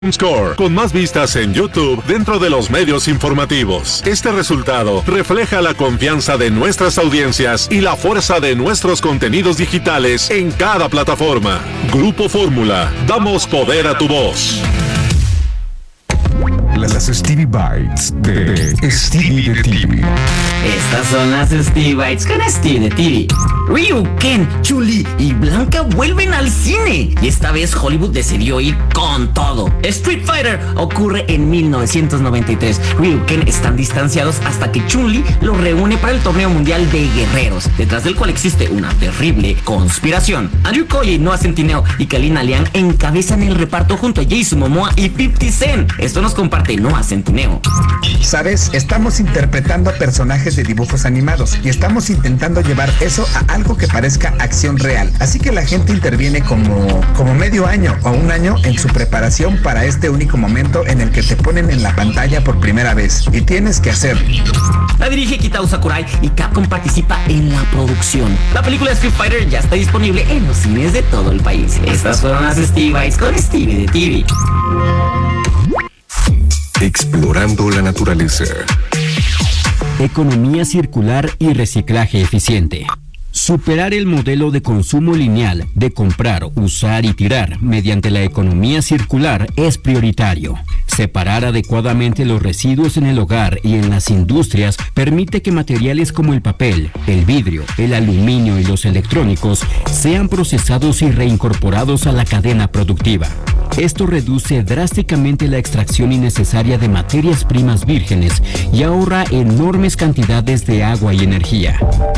Score, con más vistas en YouTube dentro de los medios informativos. Este resultado refleja la confianza de nuestras audiencias y la fuerza de nuestros contenidos digitales en cada plataforma. Grupo Fórmula, damos poder a tu voz. Las Stevie Bites de Stevie de TV. Estas son las Stevie Bites con Stevie de TV. Ryu, Ken, Chun-Li y Blanca vuelven al cine. Y esta vez Hollywood decidió ir con todo. Street Fighter ocurre en 1993. Ryu y Ken están distanciados hasta que Chun-Li los reúne para el torneo mundial de guerreros, detrás del cual existe una terrible conspiración. Andrew Koye, Noah Centineo y Kalina Liang encabezan el reparto junto a Jason Momoa y 50 Cent. Esto nos comparte Noah Centineo. ¿Sabes? Estamos interpretando personajes de dibujos animados y estamos intentando llevar eso a algo que parezca acción real. Así que la gente interviene como medio año o un año en su preparación para este único momento en el que te ponen en la pantalla por primera vez. Y tienes que hacerlo. La dirige Kitao Sakurai y Capcom participa en la producción. La película Street Fighter ya está disponible en los cines de todo el país. Estas fueron las Stevie Bites con Stevie de TV. Explorando la naturaleza. Economía circular y reciclaje eficiente. Superar el modelo de consumo lineal de comprar, usar y tirar mediante la economía circular es prioritario. Separar adecuadamente los residuos en el hogar y en las industrias permite que materiales como el papel, el vidrio, el aluminio y los electrónicos sean procesados y reincorporados a la cadena productiva. Esto reduce drásticamente la extracción innecesaria de materias primas vírgenes y ahorra enormes cantidades de agua y energía.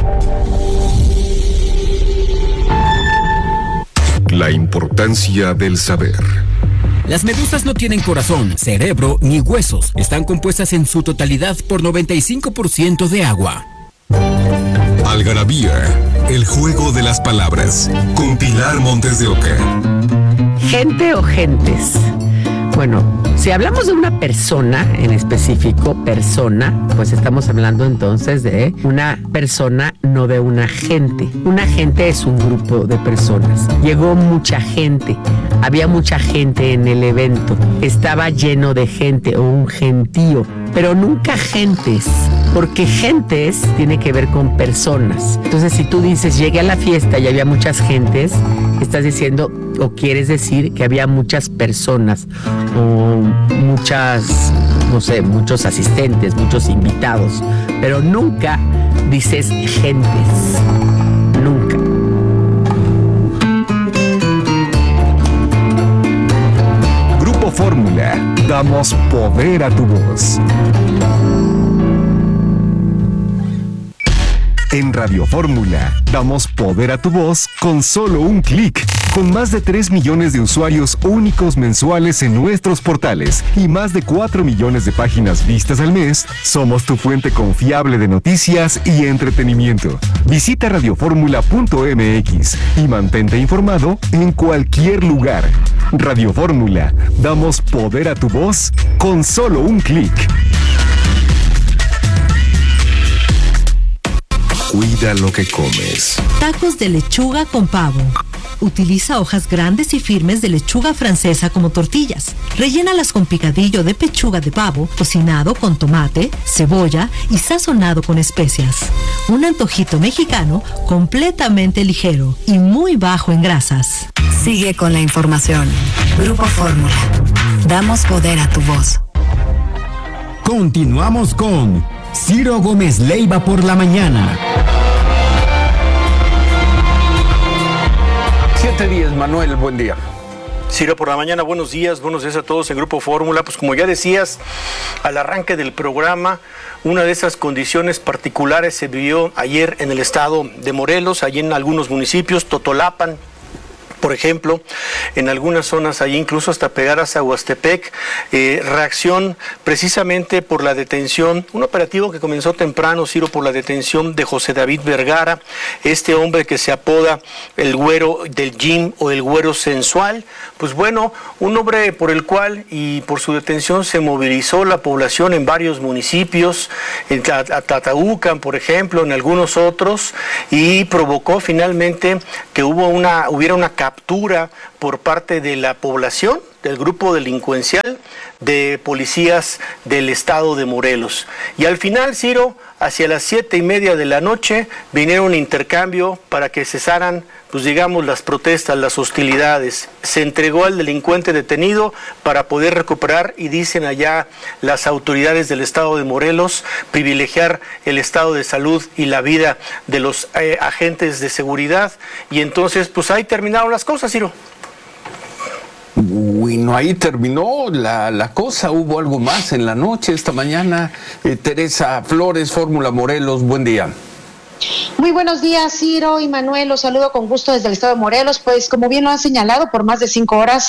La importancia del saber. Las medusas no tienen corazón, cerebro ni huesos. Están compuestas en su totalidad por 95% de agua. Algarabía, el juego de las palabras, con Pilar Montes de Oca. ¿Gente o gentes? Bueno, si hablamos de una persona, en específico persona, pues estamos hablando entonces de una persona, no de una gente. Una gente es un grupo de personas. Llegó mucha gente, había mucha gente en el evento, estaba lleno de gente o un gentío, pero nunca gentes, porque gentes tiene que ver con personas. Entonces, si tú dices, llegué a la fiesta y había muchas gentes, estás diciendo o quieres decir que había muchas personas o muchas, no sé, muchos asistentes, muchos invitados, pero nunca dices gentes, nunca. Grupo Fórmula, damos poder a tu voz. En Radio Fórmula, damos poder a tu voz con solo un clic. Con más de 3 millones de usuarios únicos mensuales en nuestros portales y más de 4 millones de páginas vistas al mes, somos tu fuente confiable de noticias y entretenimiento. Visita radioformula.mx y mantente informado en cualquier lugar. Radio Fórmula, damos poder a tu voz con solo un clic. Cuida lo que comes. Tacos de lechuga con pavo. Utiliza hojas grandes y firmes de lechuga francesa como tortillas. Rellénalas con picadillo de pechuga de pavo, cocinado con tomate, cebolla y sazonado con especias. Un antojito mexicano completamente ligero y muy bajo en grasas. Sigue con la información. Grupo Fórmula. Damos poder a tu voz. Continuamos con Ciro Gómez Leiva por la mañana. 7:10, Manuel, buen día. Ciro por la mañana, buenos días a todos en Grupo Fórmula. Pues como ya decías al arranque del programa, una de esas condiciones particulares se vivió ayer en el estado de Morelos, allí en algunos municipios, Totolapan, por ejemplo, en algunas zonas, allí incluso hasta pegadas a Huastepec, reacción precisamente por la detención, un operativo que comenzó temprano, Ciro, por la detención de José David Vergara, este hombre que se apoda el güero del gym o el güero sensual. Pues bueno, un hombre por el cual y por su detención se movilizó la población en varios municipios, en Tlatlaucan, por ejemplo, en algunos otros, y provocó finalmente que hubiera una captura por parte de la población del grupo delincuencial de policías del estado de Morelos. Y al final, Ciro, hacia las 7:30 de la noche, vinieron un intercambio para que cesaran, pues digamos, las protestas, las hostilidades. Se entregó al delincuente detenido para poder recuperar, y dicen allá las autoridades del estado de Morelos, privilegiar el estado de salud y la vida de los agentes de seguridad. Y entonces, pues ahí terminaron las cosas, Ciro. Bueno, ahí terminó la cosa. Hubo algo más en la noche esta mañana. Teresa Flores, Fórmula Morelos, buen día. Muy buenos días, Ciro y Manuel, los saludo con gusto desde el estado de Morelos. Pues como bien lo han señalado, por más de 5 horas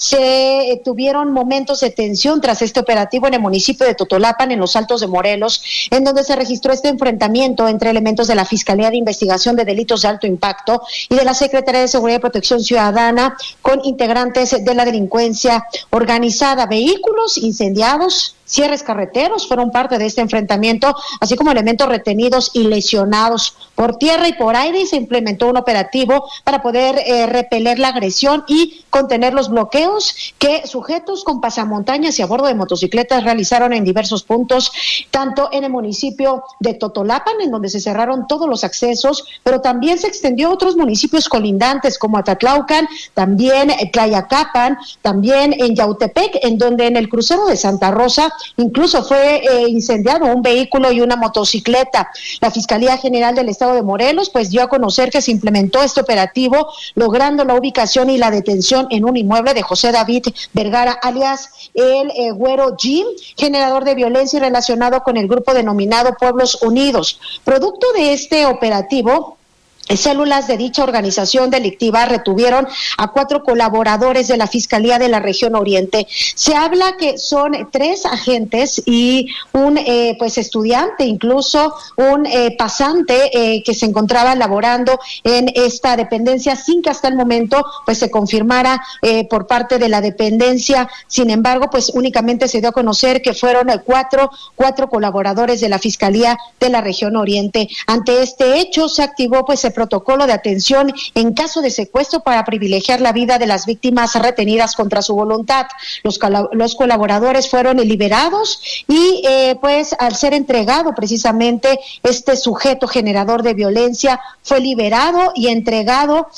se tuvieron momentos de tensión tras este operativo en el municipio de Totolapan, en los Altos de Morelos, en donde se registró este enfrentamiento entre elementos de la Fiscalía de Investigación de Delitos de Alto Impacto y de la Secretaría de Seguridad y Protección Ciudadana con integrantes de la delincuencia organizada. Vehículos incendiados, cierres carreteros fueron parte de este enfrentamiento, así como elementos retenidos y lesionados por tierra y por aire, y se implementó un operativo para poder repeler la agresión y contener los bloqueos que sujetos con pasamontañas y a bordo de motocicletas realizaron en diversos puntos, tanto en el municipio de Totolapan, en donde se cerraron todos los accesos, pero también se extendió a otros municipios colindantes como Atatlaucan, también Tlayacapan, también en Yautepec, en donde en el crucero de Santa Rosa incluso fue incendiado un vehículo y una motocicleta. La Fiscalía General del Estado de Morelos pues dio a conocer que se implementó este operativo, logrando la ubicación y la detención en un inmueble de José David Vergara, alias el Güero Jim, generador de violencia y relacionado con el grupo denominado Pueblos Unidos. Producto de este operativo, células de dicha organización delictiva retuvieron a 4 colaboradores de la Fiscalía de la Región Oriente. Se habla que son 3 agentes y un pues estudiante, incluso un pasante que se encontraba laborando en esta dependencia, sin que hasta el momento pues se confirmara por parte de la dependencia. Sin embargo, pues únicamente se dio a conocer que fueron cuatro colaboradores de la Fiscalía de la Región Oriente. Ante este hecho se activó pues el protocolo de atención en caso de secuestro para privilegiar la vida de las víctimas retenidas contra su voluntad. Los colaboradores fueron liberados y pues al ser entregado precisamente este sujeto generador de violencia, fue liberado y entregado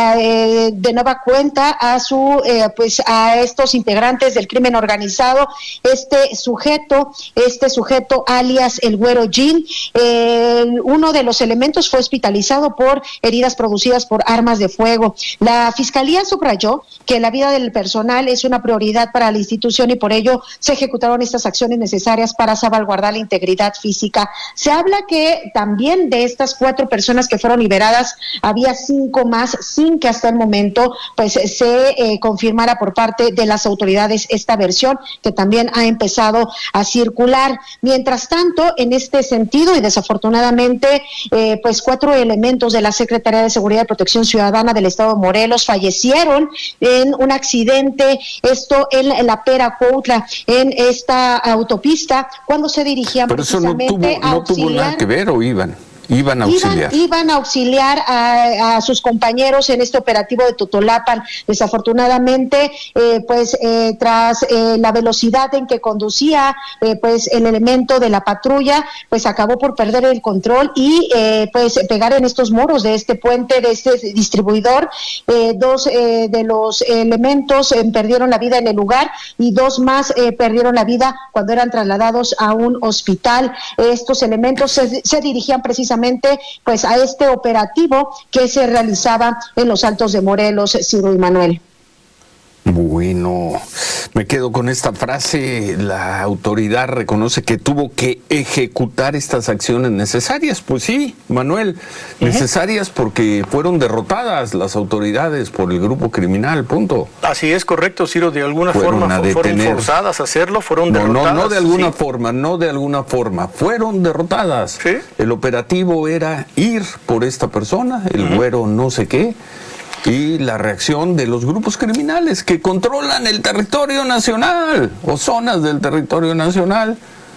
de nueva cuenta a a estos integrantes del crimen organizado. Este sujeto alias el Güero Jim, uno de los elementos fue hospitalizado por heridas producidas por armas de fuego. La Fiscalía subrayó que la vida del personal es una prioridad para la institución y por ello se ejecutaron estas acciones necesarias para salvaguardar la integridad física. Se habla que también de estas 4 personas que fueron liberadas había 5 más, sin que hasta el momento pues se confirmara por parte de las autoridades esta versión, que también ha empezado a circular. Mientras tanto, en este sentido y desafortunadamente pues 4 elementos de la Secretaría de Seguridad y Protección Ciudadana del Estado de Morelos fallecieron en un accidente, esto en la Pera Cuautla, en esta autopista, cuando se dirigían precisamente a auxiliar. ¿No tuvo nada que ver o iban a auxiliar? Iban a auxiliar a sus compañeros en este operativo de Totolapan. Desafortunadamente, tras la velocidad en que conducía pues el elemento de la patrulla, pues acabó por perder el control y pues pegar en estos muros de este puente, de este distribuidor. 2 de los elementos perdieron la vida en el lugar y 2 más perdieron la vida cuando eran trasladados a un hospital. Estos elementos se dirigían precisamente pues a este operativo que se realizaba en los Altos de Morelos, Ciro y Manuel. Bueno, me quedo con esta frase: la autoridad reconoce que tuvo que ejecutar estas acciones necesarias. Pues sí, Manuel, necesarias porque fueron derrotadas las autoridades por el grupo criminal, punto. Así es, correcto, Ciro, de alguna forma fueron forzadas a hacerlo, fueron derrotadas. No de alguna forma, fueron derrotadas. ¿Sí? El operativo era ir por esta persona, el güero no sé qué, y la reacción de los grupos criminales que controlan el territorio nacional o zonas del territorio nacional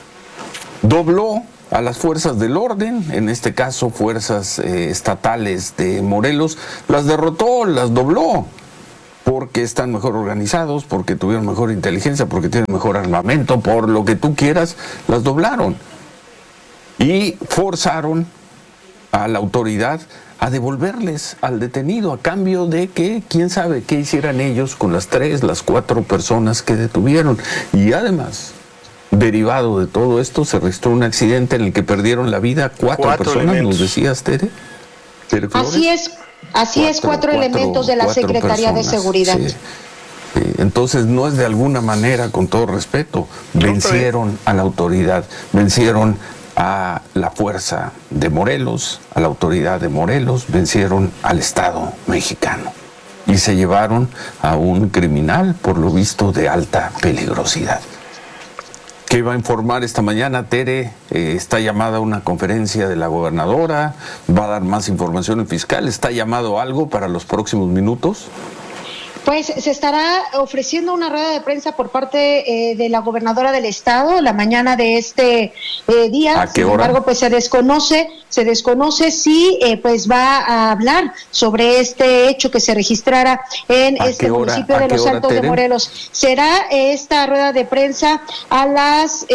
dobló a las fuerzas del orden, en este caso fuerzas estatales de Morelos, las derrotó, las dobló. porque están mejor organizados, porque tuvieron mejor inteligencia, porque tienen mejor armamento, por lo que tú quieras, las doblaron. Y forzaron a la autoridad a devolverles al detenido a cambio de que quién sabe qué hicieran ellos con las 3, las 4 personas que detuvieron. Y además, derivado de todo esto, se registró un accidente en el que perdieron la vida 4 personas, elementos. ¿Nos decías, Tere Flores? Así es, 4 elementos de la Secretaría de Seguridad. Sí. Entonces no es de alguna manera, con todo respeto, vencieron a la autoridad, vencieron a la fuerza de Morelos, a la autoridad de Morelos, vencieron al Estado mexicano y se llevaron a un criminal, por lo visto, de alta peligrosidad. ¿Qué va a informar esta mañana, Tere? Está llamada a una conferencia de la gobernadora, va a dar más información el fiscal, ¿está llamado algo para los próximos minutos? Pues se estará ofreciendo una rueda de prensa por parte de la gobernadora del estado la mañana de este día. ¿A qué hora? Sin embargo, pues se desconoce si pues va a hablar sobre este hecho que se registrara en este municipio de Los Altos de Morelos. Será esta rueda de prensa a las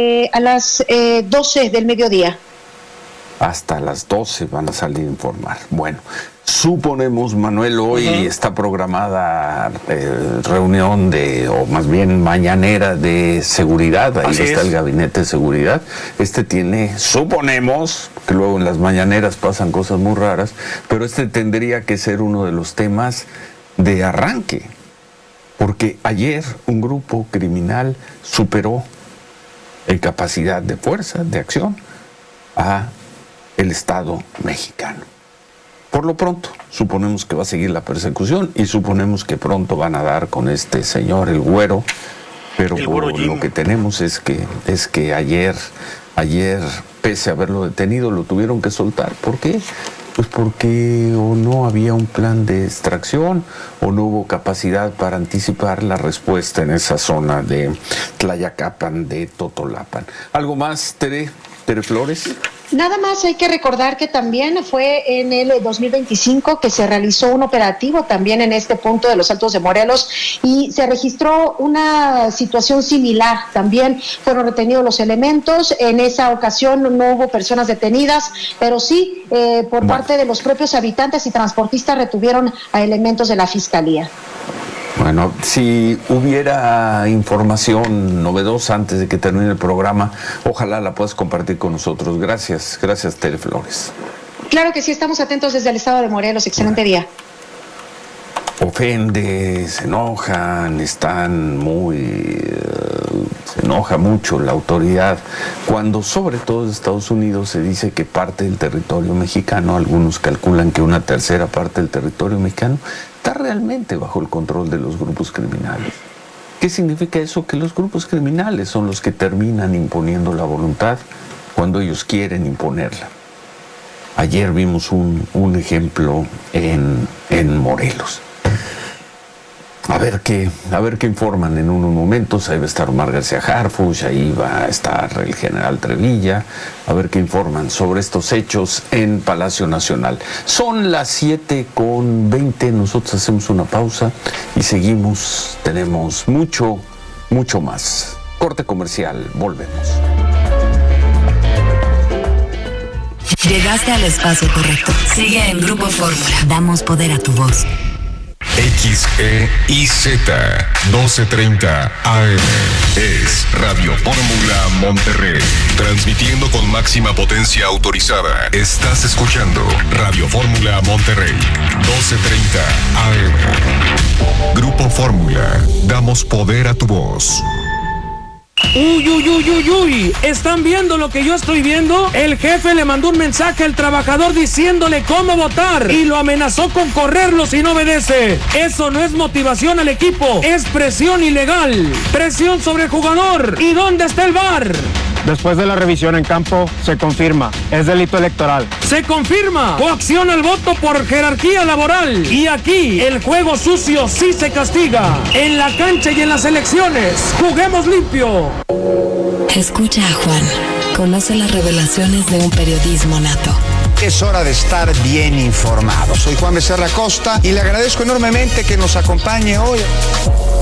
12 del mediodía. Hasta las 12 van a salir a informar. Bueno, suponemos, Manuel, hoy está programada reunión o más bien mañanera de seguridad. Ahí está el gabinete de seguridad. Suponemos, que luego en las mañaneras pasan cosas muy raras, pero tendría que ser uno de los temas de arranque. Porque ayer un grupo criminal superó en capacidad de fuerza, de acción, a el Estado mexicano. Por lo pronto, suponemos que va a seguir la persecución y suponemos que pronto van a dar con este señor, el Güero, pero lo que tenemos es que ayer, pese a haberlo detenido, lo tuvieron que soltar. ¿Por qué? Pues porque o no había un plan de extracción o no hubo capacidad para anticipar la respuesta en esa zona de Tlayacapan, de Totolapan. ¿Algo más, Tere Flores? Nada más hay que recordar que también fue en el 2025 que se realizó un operativo también en este punto de Los Altos de Morelos y se registró una situación similar. También fueron retenidos los elementos. En esa ocasión no hubo personas detenidas, pero sí por parte de los propios habitantes y transportistas retuvieron a elementos de la Fiscalía. Bueno, si hubiera información novedosa antes de que termine el programa, ojalá la puedas compartir con nosotros. Gracias, Tere Flores. Claro que sí, estamos atentos desde el estado de Morelos. Excelente día. Ofende, se enojan, se enoja mucho la autoridad cuando sobre todo en Estados Unidos se dice que parte del territorio mexicano, algunos calculan que una tercera parte del territorio mexicano está realmente bajo el control de los grupos criminales. ¿Qué significa eso? Que los grupos criminales son los que terminan imponiendo la voluntad cuando ellos quieren imponerla. Ayer vimos un ejemplo en Morelos. A ver qué informan en unos momentos. Ahí va a estar Omar García Harfuch, ahí va a estar el general Trevilla, a ver qué informan sobre estos hechos en Palacio Nacional. Son las 7:20, nosotros hacemos una pausa y seguimos, tenemos mucho más. Corte comercial, volvemos. Llegaste al espacio correcto. Sigue en Grupo Fórmula. Damos poder a tu voz. XEIZ 1230 AM es Radio Fórmula Monterrey, transmitiendo con máxima potencia autorizada. Estás escuchando Radio Fórmula Monterrey 1230 AM. Grupo Fórmula, damos poder a tu voz. Uy, ¿están viendo lo que yo estoy viendo? El jefe le mandó un mensaje al trabajador diciéndole cómo votar y lo amenazó con correrlo si no obedece. Eso no es motivación al equipo, es presión ilegal. Presión sobre el jugador. ¿Y dónde está el VAR? Después de la revisión en campo, se confirma, es delito electoral. Se confirma, coacción al voto por jerarquía laboral. Y aquí, el juego sucio sí se castiga. En la cancha y en las elecciones, juguemos limpio. Escucha a Juan, conoce las revelaciones de un periodismo nato. Es hora de estar bien informado. Soy Juan Becerra Costa y le agradezco enormemente que nos acompañe hoy.